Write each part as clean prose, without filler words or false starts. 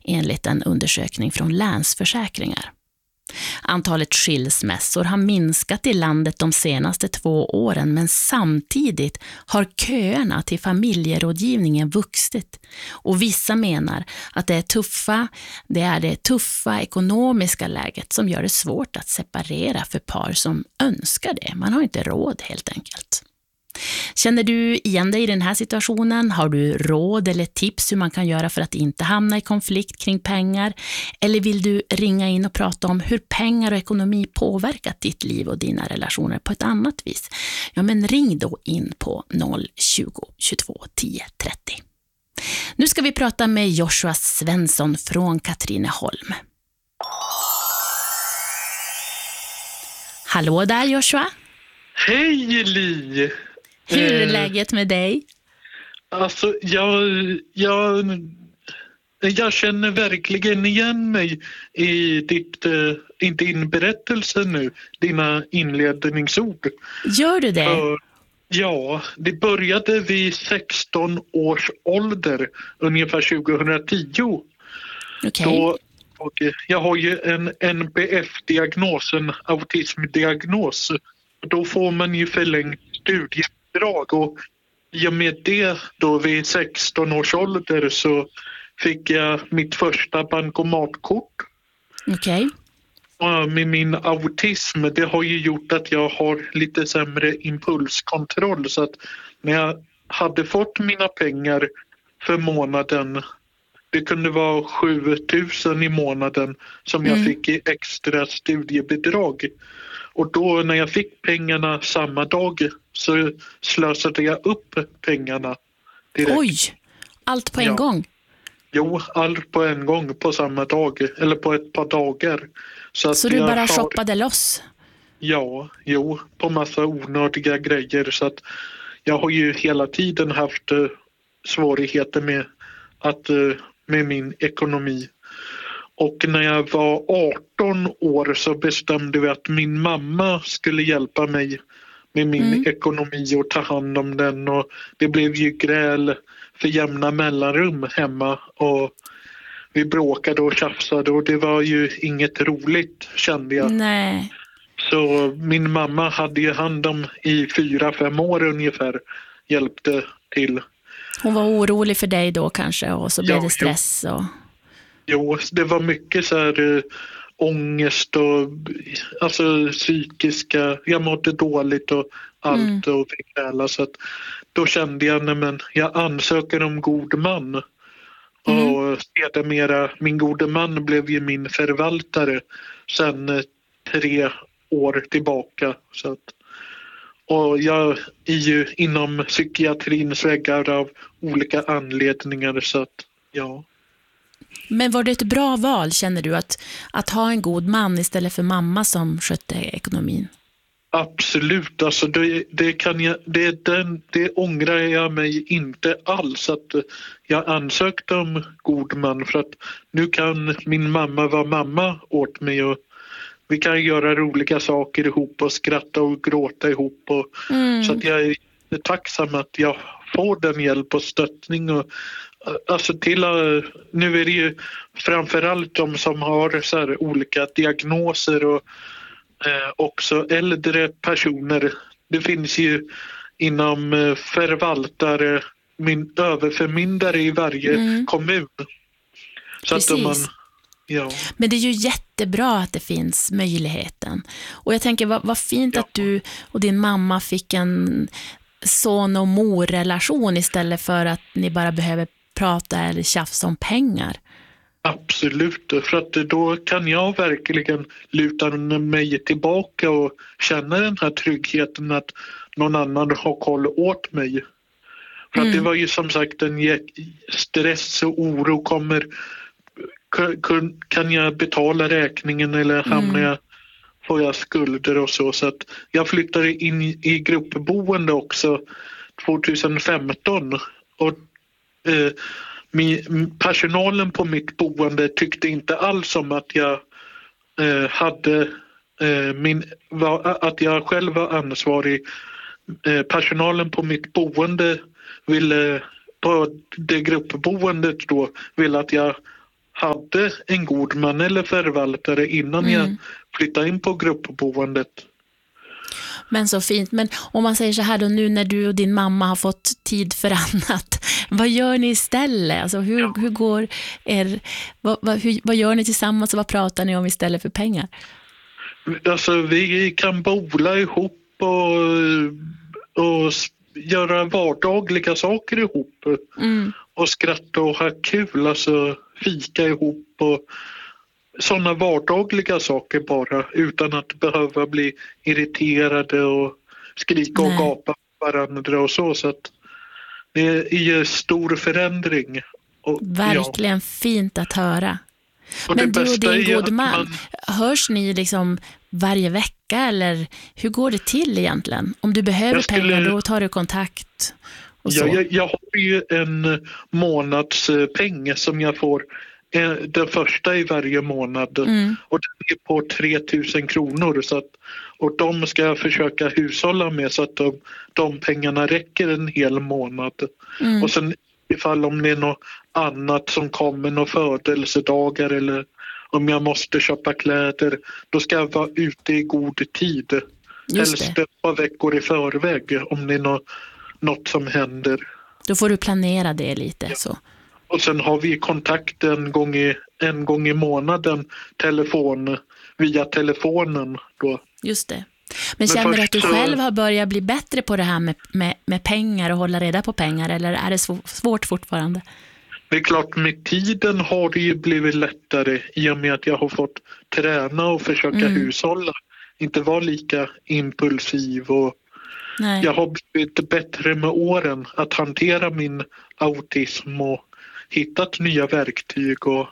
enligt en undersökning från Länsförsäkringar. Antalet skilsmässor har minskat i landet de senaste 2 åren, men samtidigt har köerna till familjerådgivningen vuxit. Och vissa menar att det är det tuffa ekonomiska läget som gör det svårt att separera för par som önskar det. Man har inte råd helt enkelt. Känner du igen dig i den här situationen? Har du råd eller tips hur man kan göra för att inte hamna i konflikt kring pengar? Eller vill du ringa in och prata om hur pengar och ekonomi påverkat ditt liv och dina relationer på ett annat vis? Ja, men ring då in på 020 22 10 30. Nu ska vi prata med Joshua Svensson från Katrineholm. Hallå där Joshua. Hej Li! Hur är läget med dig? Alltså, jag känner verkligen igen mig i din berättelse nu, dina inledningsord. Gör du det? Ja, det började vid 16 års ålder, ungefär 2010. Okej. Och jag har ju en NPF-diagnos, en autismdiagnos. Då får man ju förlängt studiebidrag och i och med det då vid 16 års ålder så fick jag mitt första bankomatkort. Okej. Med min autism, det har ju gjort att jag har lite sämre impulskontroll, så att när jag hade fått mina pengar för månaden, det kunde vara 7 000 i månaden som jag fick i extra studiebidrag. Och då när jag fick pengarna samma dag så slösade jag upp pengarna direkt. Oj, allt på en gång? Jo, allt på en gång på samma dag, eller på ett par dagar. Så du bara shoppade loss? Ja, på massa onödiga grejer. Så att jag har ju hela tiden haft svårigheter med min ekonomi. Och när jag var 18 år så bestämde vi att min mamma skulle hjälpa mig med min ekonomi och ta hand om den. Och det blev ju gräl för jämna mellanrum hemma och vi bråkade och tjafsade och det var ju inget roligt, kände jag. Nej. Så min mamma hade ju hand om i 4-5 år ungefär, hjälpte till. Hon var orolig för dig då kanske och så blev det stress och... Jo, det var mycket så här ångest och alltså psykiska, jag mådde dåligt och allt och fick gräla, så att då kände jag, jag ansöker om god man. Och sedermera, min gode man blev ju min förvaltare sen 3 år tillbaka. Så att, och jag är ju inom psykiatrins väggar av olika anledningar, så att ja. Men var det ett bra val, känner du, att ha en god man istället för mamma som skötte ekonomin? Absolut, alltså det ångrar jag mig inte alls att jag ansökte om god man, för att nu kan min mamma vara mamma åt mig och vi kan göra roliga saker ihop och skratta och gråta ihop och så att jag är tacksam att jag får den hjälp och stöttning och alltså nu är det ju framförallt de som har så här olika diagnoser och också äldre personer. Det finns ju inom förvaltare, överförmyndare i varje kommun. Så precis. att ja. Men det är ju jättebra att det finns möjligheten. Och jag tänker, vad fint att du och din mamma fick en son- och morrelation istället för att ni bara behöver prata eller tjafsa om pengar. Absolut, för att då kan jag verkligen luta mig tillbaka och känna den här tryggheten att någon annan har koll åt mig. För att det var ju som sagt en stress och oro kan jag betala räkningen eller får jag skulder och så. Så att jag flyttade in i gruppboende också 2015 och personalen på mitt boende tyckte inte alls om att jag att jag själv var ansvarig. Personalen på mitt boende på det gruppboendet då ville att jag hade en god man eller förvaltare innan jag flyttade in på gruppboendet. Men så fint. Men om man säger så här då, nu när du och din mamma har fått tid för annat, vad gör ni istället? Alltså hur går vad gör ni tillsammans och vad pratar ni om istället för pengar? Alltså vi kan bola ihop och göra vardagliga saker ihop. Och skratta och ha kul, alltså fika ihop och sådana vardagliga saker bara, utan att behöva bli irriterade och skrika och gapa på varandra och så att det är ju stor förändring. Och, verkligen fint att höra. Och men du och din god man, man... hörs ni liksom varje vecka eller hur går det till egentligen? Om du behöver pengar då tar du kontakt och så. Jag har ju en månadspeng som jag får den första i varje månad och den är på 3000 kronor och de ska jag försöka hushålla med så att de pengarna räcker en hel månad. Och sen ifall om det är något annat som kommer, några födelsedagar eller om jag måste köpa kläder, då ska jag vara ute i god tid. Helst ett par veckor i förväg om det är något som händer. Då får du planera det lite så. Och sen har vi kontakt en gång i månaden via telefonen då. Just det. Men känner du att du själv har börjat bli bättre på det här med pengar och hålla reda på pengar eller är det svårt fortfarande? Det är klart, med tiden har det ju blivit lättare i och med att jag har fått träna och försöka hushålla. Inte vara lika impulsiv och jag har blivit bättre med åren att hantera min autism och hittat nya verktyg. Och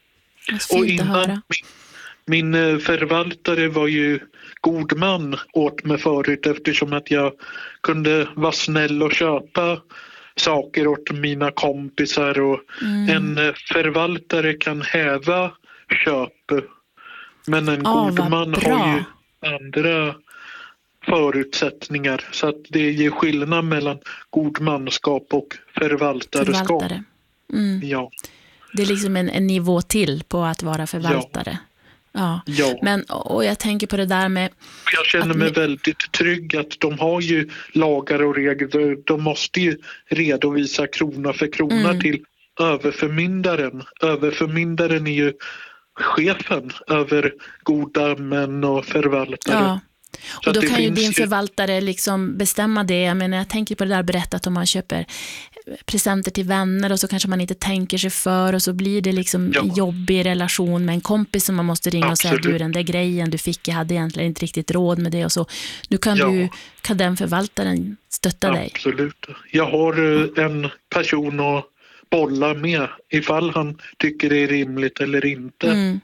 innan min förvaltare var ju god man åt mig förut eftersom att jag kunde vara snäll och köpa saker åt mina kompisar och en förvaltare kan häva köp men en god man har ju andra förutsättningar så att det ger skillnad mellan godmanskap och förvaltarskap. Ja. Det är liksom en nivå till på att vara förvaltare. Ja. Men och jag tänker på det där med jag känner mig väldigt trygg att de har ju lagar och regler. De måste ju redovisa krona för krona till överförmyndaren. Överförmyndaren är ju chefen över goda män och förvaltare. Ja. Och då kan ju din förvaltare liksom bestämma det. Jag menar, jag tänker på det där berättat om man köper presenter till vänner och så kanske man inte tänker sig för och så blir det liksom en jobbig relation med en kompis som man måste ringa och säga du, den där grejen du fick, jag hade egentligen inte riktigt råd med det och så. Nu kan den förvaltaren stötta dig. Absolut. Jag har en person att bolla med ifall han tycker det är rimligt eller inte.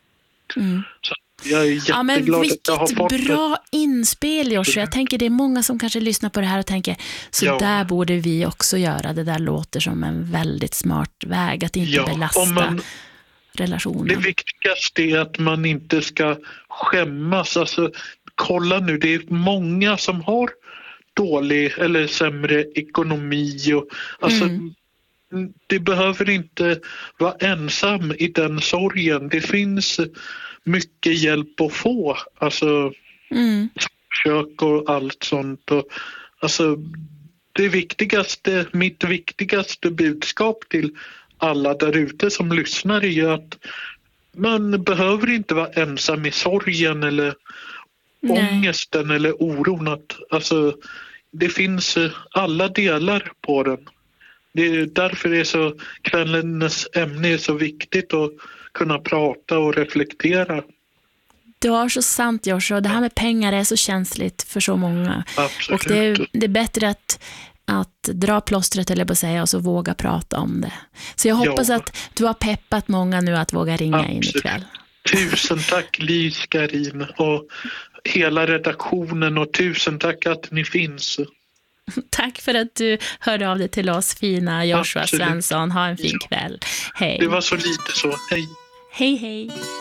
Så jag är jätteglad men vilket att jag har fått bra inspel, Joshua. Jag tänker det är många som kanske lyssnar på det här och tänker så där borde vi också göra. Det där låter som en väldigt smart väg att inte belasta relationen. Det viktigaste är att man inte ska skämmas. Alltså, kolla nu, det är många som har dålig eller sämre ekonomi. Och, alltså, det behöver inte vara ensam i den sorgen. Det finns mycket hjälp att få. Alltså kök och allt sånt. Och, alltså, mitt viktigaste budskap till alla där ute som lyssnar är ju att man behöver inte vara ensam i sorgen eller ångesten eller oron. Alltså, det finns alla delar på den. Det är därför det är så, kvällens ämne är så viktigt att kunna prata och reflektera. Du har så sant, Joshua. Det här med pengar är så känsligt för så många. Absolut. Och det är bättre att dra plåstret eller att säga och så våga prata om det. Så jag hoppas att du har peppat många nu att våga ringa in ikväll. Tusen tack Lys, Karin och hela redaktionen och tusen tack att ni finns. Tack för att du hörde av dig till oss, fina Joshua Svensson. Ha en fin kväll. Hej. Det var så lite så. Hej. Hej, hej.